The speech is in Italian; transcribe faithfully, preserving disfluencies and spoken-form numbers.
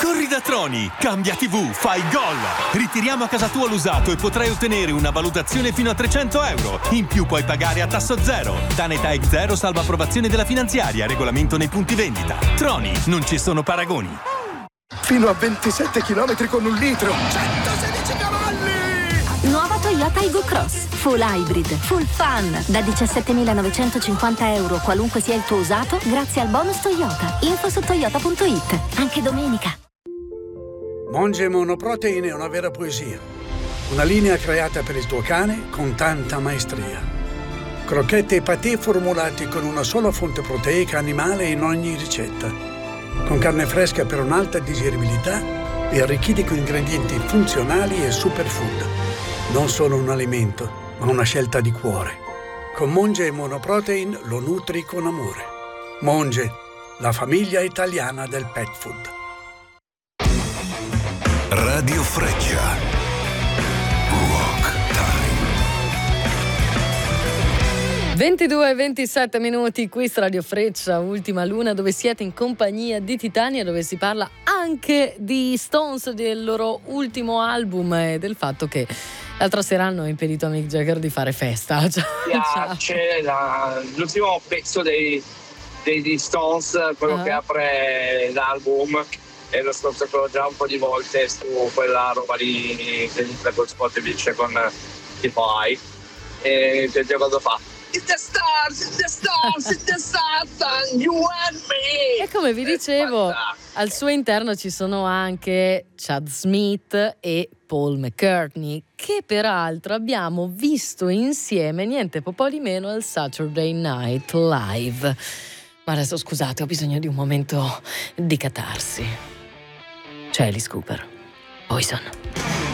Corri da Troni, cambia tivù, fai gol! Ritiriamo a casa tua l'usato e potrai ottenere una valutazione fino a trecento euro. In più puoi pagare a tasso zero. Danetag zero salva approvazione della finanziaria, regolamento nei punti vendita. Troni, non ci sono paragoni. Fino a ventisette chilometri con un litro. centosedici cavalli! Nuova Toyota Aygo Cross. Full hybrid, full fun. Da diciassettemilanovecentocinquanta euro, qualunque sia il tuo usato, grazie al bonus Toyota. Info su toyota punto it. Anche domenica. Monge Monoprotein è una vera poesia. Una linea creata per il tuo cane con tanta maestria. Crocchette e patè formulati con una sola fonte proteica animale in ogni ricetta. Con carne fresca per un'alta digeribilità e arricchiti con ingredienti funzionali e superfood. Non solo un alimento, ma una scelta di cuore. Con Monge Monoprotein lo nutri con amore. Monge, la famiglia italiana del pet food. Radio Freccia. Rock Time. ventidue e ventisette minuti, qui su Radio Freccia, Ultima Luna, dove siete in compagnia di Titania, dove si parla anche di Stones, del loro ultimo album e del fatto che l'altra sera hanno impedito a Mick Jagger di fare festa. Mi piace la, l'ultimo pezzo dei, degli Stones, quello uh-huh. che apre l'album, e lo scorso quello già un po' di volte su quella roba lì che col Spotify con tipo I, e che cosa fa? It's the stars, it's the stars, it's the stars, and you and me. E come vi dicevo, al suo interno ci sono anche Chad Smith e Paul McCartney, che peraltro abbiamo visto insieme niente po' di meno al Saturday Night Live. Ma adesso scusate, ho bisogno di un momento di catarsi. C'è Alice Cooper, Poison.